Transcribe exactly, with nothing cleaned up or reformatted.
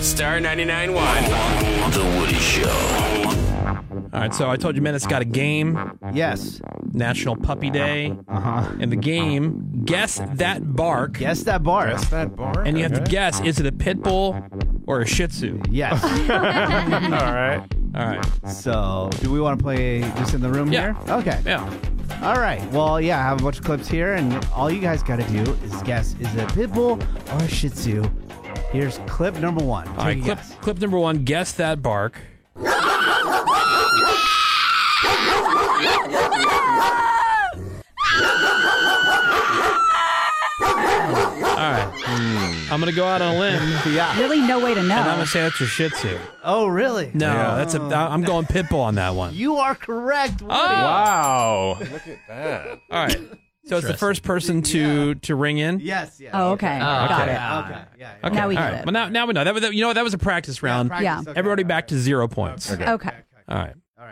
Star ninety-nine point one. The Woody Show. All right, so I told you Menace got a game. Yes. National Puppy Day. Uh-huh. And the game, Guess That Bark. Guess that bark. Guess that bark. And you have to Okay. guess, is it a pit bull or a shih tzu? Yes. All right. All right. So, do we want to play this in the room Yeah. here? Okay. Yeah. All right. Well, yeah, I have a bunch of clips here, and all you guys got to do is guess, is it a pit bull or a shih tzu? Here's clip number one. All right, Take a clip, guess. clip number one, Guess That Bark. All right. I'm going to go out on a limb, Yeah. Really, no way to know. and I'm going to say that's a shih tzu. Oh, really? No, Yeah. that's a. I'm going pit bull on that one. You are correct. Woody. Wow. Look at that. All right. So it's the first person to to ring in. Yes, yes. Oh, okay. Got okay. it. Okay. Yeah. yeah. Okay. Now we All get right. it. Well, now now we know that was you know what, that was a practice round. practice, Yeah. okay. Everybody back to zero points. Okay. Okay. All right.